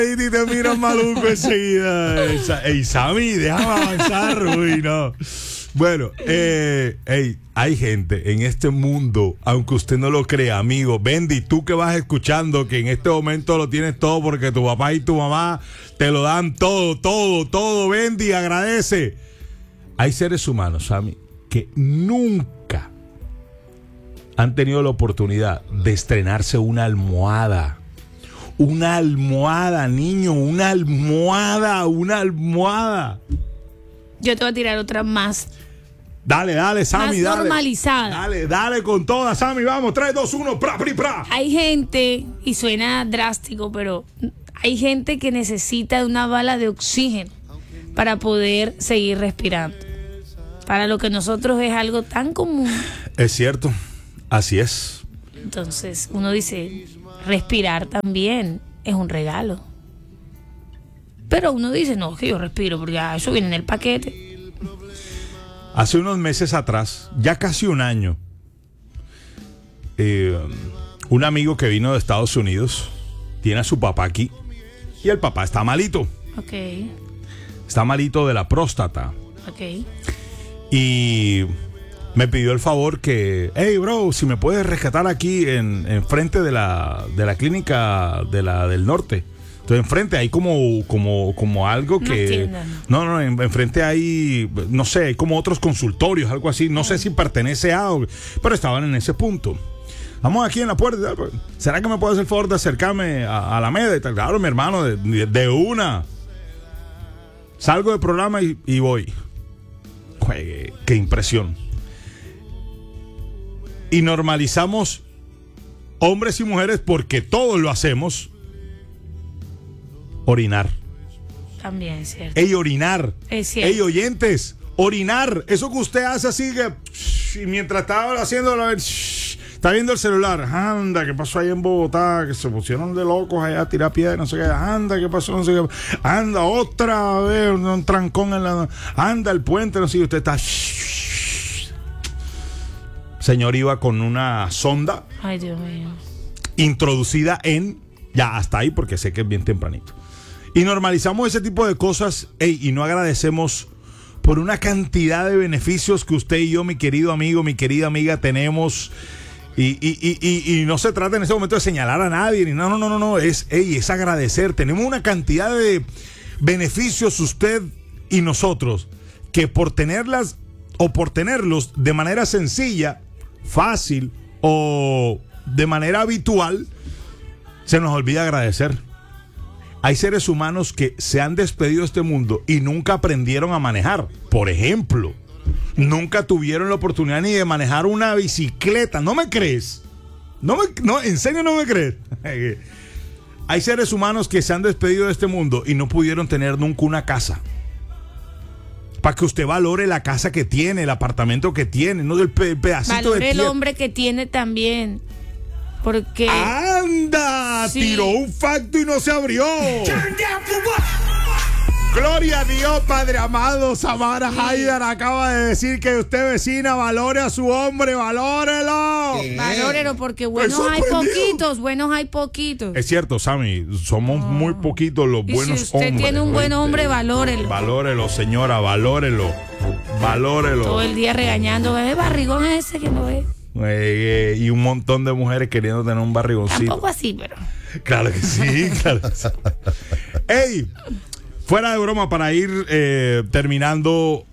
y te miran maluco enseguida. Ey, Sammy, déjame avanzar, uy, no. Bueno, hay gente en este mundo, aunque usted no lo crea, amigo. Bendy, tú que vas escuchando, que en este momento lo tienes todo porque tu papá y tu mamá te lo dan todo, Bendy, agradece. Hay seres humanos, Sammy, que nunca han tenido la oportunidad de estrenarse una almohada. Una almohada, niño, una almohada. Yo te voy a tirar otra más. Dale, Sammy, más dale. normalizada. Dale con toda, Sammy, vamos, 3, 2, 1, pra. Hay gente, y suena drástico, pero hay gente que necesita de una bala de oxígeno para poder seguir respirando. Para lo que nosotros es algo tan común. Es cierto, así es. Entonces, uno dice, respirar también es un regalo. Pero uno dice, no, que yo respiro, porque eso viene en el paquete. Hace unos meses atrás, ya casi un año, un amigo que vino de Estados Unidos tiene a su papá aquí y el papá está malito. Ok. Está malito de la próstata. Ok. Y me pidió el favor que, hey bro, si me puedes rescatar aquí en frente de la clínica del norte. Entonces enfrente hay como algo que... No, enfrente hay, no sé, hay como otros consultorios, algo así. No sé si pertenece a... Pero estaban en ese punto. Vamos aquí en la puerta. ¿Será que me puedes hacer el favor de acercarme a la meda? Y tal? Claro, mi hermano, de una. Salgo del programa y voy. Juegue, qué impresión. Y normalizamos hombres y mujeres porque todos lo hacemos. Orinar. También es cierto. Orinar. Es cierto. Oyentes, orinar. Eso que usted hace así que y mientras estaba haciéndolo, está viendo el celular. Anda, ¿qué pasó ahí en Bogotá? Que se pusieron de locos allá a tirar piedras, no sé qué. Anda, ¿qué pasó? No sé qué. Anda, otra vez, un trancón en la... Anda, el puente, no sé qué. Usted está... Señor iba con una sonda. Ay, Dios mío. Introducida en... Ya, hasta ahí, porque sé que es bien tempranito. Y normalizamos ese tipo de cosas, y no agradecemos por una cantidad de beneficios que usted y yo, mi querido amigo, mi querida amiga, tenemos. Y no se trata en ese momento de señalar a nadie, ni no. Es agradecer. Tenemos una cantidad de beneficios usted y nosotros, que por tenerlas o por tenerlos de manera sencilla, fácil o de manera habitual, se nos olvida agradecer. Hay seres humanos que se han despedido de este mundo y nunca aprendieron a manejar. Por ejemplo, nunca tuvieron la oportunidad ni de manejar una bicicleta. ¿No me crees? No, en serio no me crees. Hay seres humanos que se han despedido de este mundo y no pudieron tener nunca una casa. Para que usted valore la casa que tiene, el apartamento que tiene, no del pedacito valore de tierra. El hombre que tiene también. Porque... ¡Anda! Sí. Tiró un facto y no se abrió. Gloria a Dios, Padre amado. Samara Haidar acaba de decir que usted, vecina, valore a su hombre, valórelo. Valórelo, porque buenos hay poquitos. Es cierto, Sammy, somos muy poquitos los buenos hombres. Si usted tiene un buen hombre, valórelo. Valórelo, señora, valórelo. Todo el día regañando, bebé, barrigón ese que no es. Y un montón de mujeres queriendo tener un barrigoncito. Tampoco así, pero... Claro que sí, claro que sí. ¡Ey! Fuera de broma, para ir terminando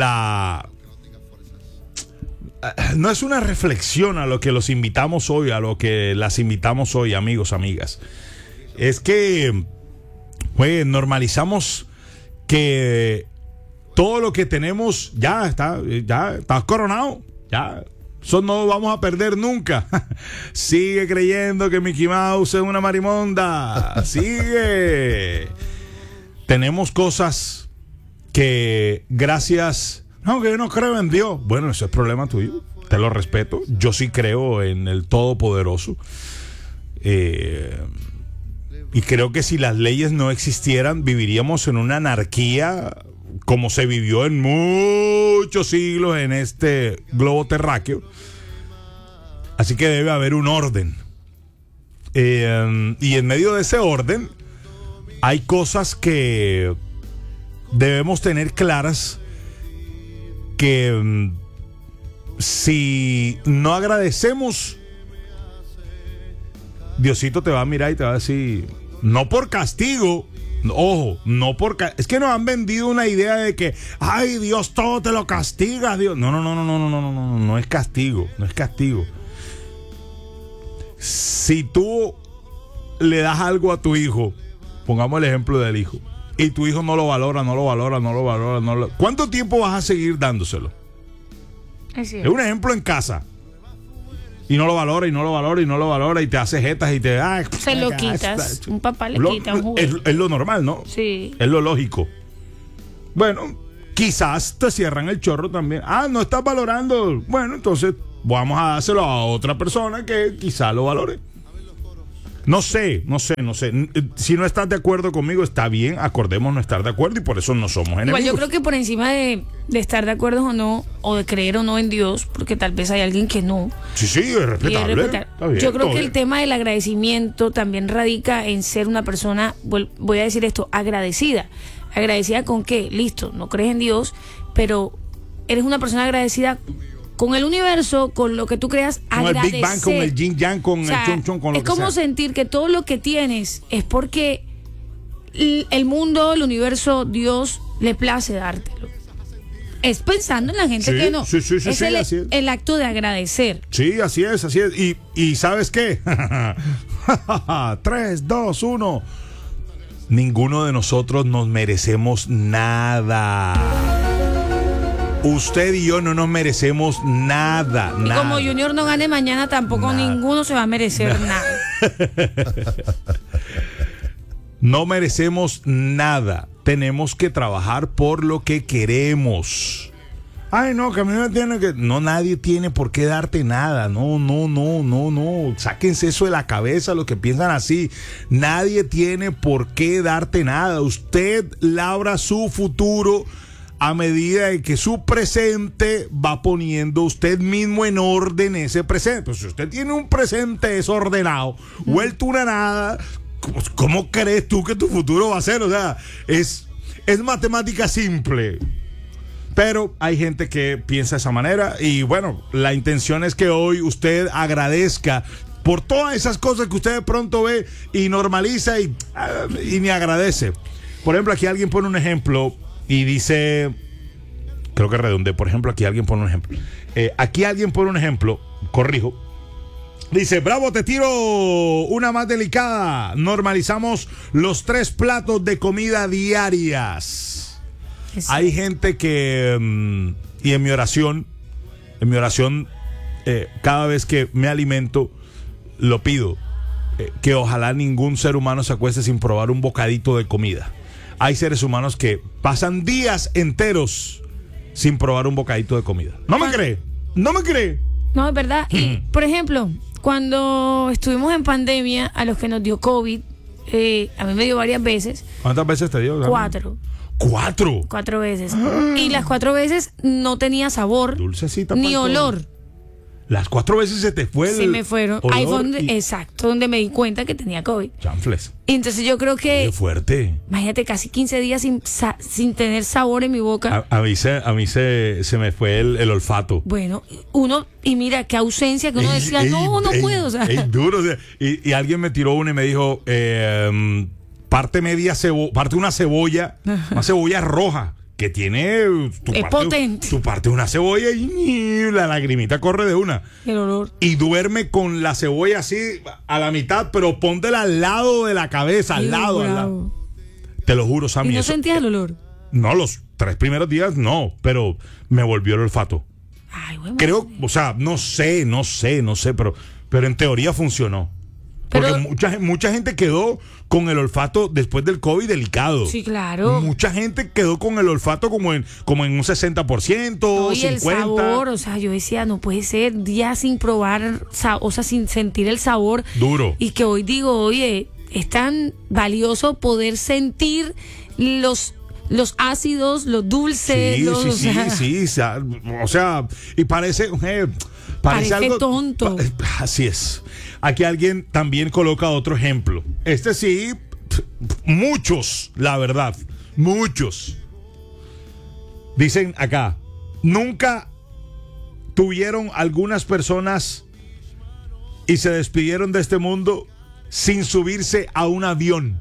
no es una reflexión a lo que los invitamos hoy, a lo que las invitamos hoy, amigos, amigas. Es que normalizamos que todo lo que tenemos ya está coronado, ya. Eso no lo vamos a perder nunca. Sigue creyendo que Mickey Mouse es una marimonda. Sigue. Tenemos cosas que gracias... No, que yo no creo en Dios. Bueno, ese es problema tuyo. Te lo respeto. Yo sí creo en el Todopoderoso. Y creo que si las leyes no existieran, viviríamos en una anarquía como se vivió en muchos siglos en este globo terráqueo. Así que debe haber un orden. Y en medio de ese orden hay cosas que debemos tener claras que si no agradecemos, Diosito te va a mirar y te va a decir, no por castigo, ojo, no por es que nos han vendido una idea de que, ay, Dios todo te lo castiga, Dios. No es castigo, no es castigo. Si tú le das algo a tu hijo, pongamos el ejemplo del hijo, y tu hijo no lo valora, ¿cuánto tiempo vas a seguir dándoselo? Es un ejemplo en casa. Y no lo valora, y te hace jetas y te... se lo quitas. Un papá le quita un juguete. Es lo normal, ¿no? Sí. Es lo lógico. Bueno, quizás te cierran el chorro también. No estás valorando. Bueno, entonces vamos a dárselo a otra persona que quizás lo valore. No sé. Si no estás de acuerdo conmigo, está bien, acordemos no estar de acuerdo y por eso no somos enemigos. Igual yo creo que por encima de estar de acuerdo o no, o de creer o no en Dios, porque tal vez hay alguien que no. Sí, es respetable. Está bien, yo creo que bien. el tema del agradecimiento también radica en ser una persona, voy a decir esto, agradecida. ¿Agradecida con qué? Listo, no crees en Dios, pero eres una persona agradecida con el universo, con lo que tú creas, con agradecer. el Big Bang, con el Yin Yang, con el Chon Chon, con lo es que como sea. sentir que todo lo que tienes es porque el mundo, el universo, Dios le place dártelo. Es pensando en la gente que no. Sí, es el acto de agradecer. Sí, así es. Y ¿sabes qué? 3, 2, 1. Ninguno de nosotros nos merecemos nada. Usted y yo no nos merecemos nada. Y como Junior no gane mañana, tampoco ninguno se va a merecer nada. No merecemos nada. Tenemos que trabajar por lo que queremos. Ay, no, que a mí me tiene que... No, nadie tiene por qué darte nada. No. Sáquense eso de la cabeza, los que piensan así. Nadie tiene por qué darte nada. Usted labra su futuro a medida de que su presente va poniendo usted mismo en orden ese presente. Pues si usted tiene un presente desordenado, vuelto una nada, ¿cómo crees tú que tu futuro va a ser? O sea, es matemática simple. Pero hay gente que piensa de esa manera y bueno, la intención es que hoy usted agradezca por todas esas cosas que usted de pronto ve y normaliza y ni agradece. Por ejemplo, aquí alguien pone un ejemplo y dice, creo que redondé, por ejemplo, aquí alguien pone un ejemplo, corrijo, dice, bravo, te tiro una más delicada, normalizamos los 3 platos de comida diarias. Hay gente que, y en mi oración, cada vez que me alimento, lo pido, que ojalá ningún ser humano se acueste sin probar un bocadito de comida. Hay seres humanos que pasan días enteros sin probar un bocadito de comida. ¿No me cree? No, es verdad. Y, por ejemplo, cuando estuvimos en pandemia, a los que nos dio COVID, a mí me dio varias veces. ¿Cuántas veces te dio? 4. ¿4? Veces. Y las 4 veces no tenía sabor, dulcecita, ni olor. Las 4 veces se te fue el Sí, me fueron. olor. Ahí fue exacto, donde me di cuenta que tenía COVID. Chanfles. Y entonces yo creo que... Qué fuerte. Imagínate, casi 15 días sin tener sabor en mi boca. A mí se me fue el olfato. Bueno, y mira, qué ausencia, que uno decía, no puedo. O sea. Es duro. O sea, y alguien me tiró una y me dijo, parte una cebolla, una cebolla roja. Que tiene potente. Tu parte de una cebolla y la lagrimita corre de una. El olor. Y duerme con la cebolla así a la mitad, pero póntela al lado de la cabeza, al lado. Te lo juro, Sammy. ¿Y no sentías el olor? No, los 3 primeros días no, pero me volvió el olfato. Ay, bueno. Creo, o sea, no sé, pero en teoría funcionó. Porque mucha gente quedó con el olfato después del COVID delicado. Sí, claro. Mucha gente quedó con el olfato como en un 60%, no, y 50%. El sabor, o sea, yo decía, no puede ser días sin probar, o sea, sin sentir el sabor. Duro. Y que hoy digo, oye, es tan valioso poder sentir los ácidos, los dulces. Sí. O sea, y parece algo tonto. Así es. Aquí alguien también coloca otro ejemplo. Este sí, muchos, la verdad, muchos. Dicen acá, nunca tuvieron algunas personas y se despidieron de este mundo sin subirse a un avión.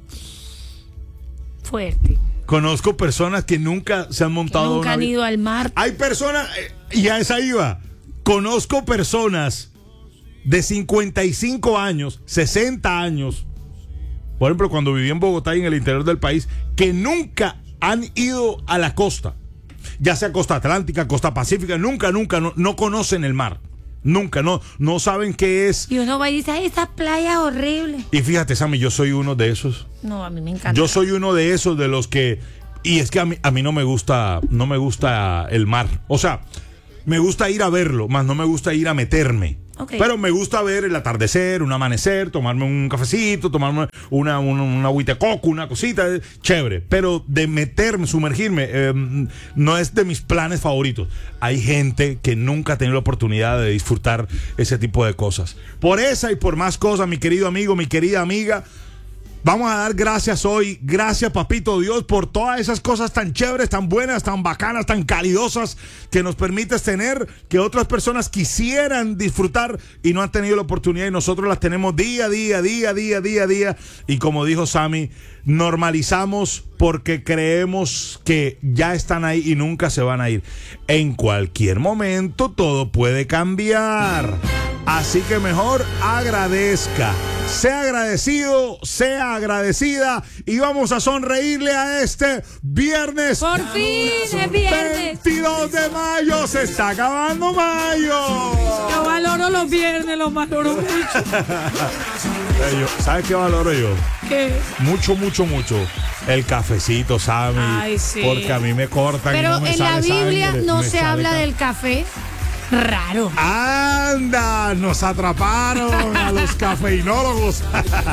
Fuerte. Conozco personas que nunca se han montado a un Nunca han avión. ido al mar. Hay personas, y a esa iba. Conozco personas de 55 años, 60 años, por ejemplo, cuando viví en Bogotá y en el interior del país, que nunca han ido a la costa, ya sea costa atlántica, costa pacífica, nunca, no conocen el mar. Nunca, no saben qué es. Y uno va y dice, ay, esa playa es horrible. Y fíjate, Sammy, yo soy uno de esos. No, a mí me encanta. Yo soy uno de esos de los que... Y es que a mí no me gusta el mar. O sea, me gusta ir a verlo, más no me gusta ir a meterme. Okay. Pero me gusta ver el atardecer, un amanecer, tomarme un cafecito, tomarme una agüita de coco, una cosita, chévere. Pero de meterme, sumergirme, no es de mis planes favoritos. Hay gente que nunca ha tenido la oportunidad de disfrutar ese tipo de cosas. Por esa y por más cosas, mi querido amigo, mi querida amiga, vamos a dar gracias hoy, gracias papito Dios por todas esas cosas tan chéveres, tan buenas, tan bacanas, tan calidosas que nos permites tener, que otras personas quisieran disfrutar y no han tenido la oportunidad y nosotros las tenemos día a día. Y como dijo Sammy, normalizamos porque creemos que ya están ahí y nunca se van a ir. En cualquier momento todo puede cambiar. Así que mejor agradezca. Sea agradecido, sea agradecida y vamos a sonreírle a este viernes. Por fin es viernes. 22 de mayo, se está acabando mayo. Yo valoro los viernes, los valoro mucho. ¿Sabes qué valoro yo? ¿Qué? Mucho. El cafecito, Sammy. Ay, sí. Porque a mí me cortan. Pero y no me en la sale Biblia sangre, no me se sale habla café. del café. Raro. ¡Anda! Nos atraparon a los cafeinólogos.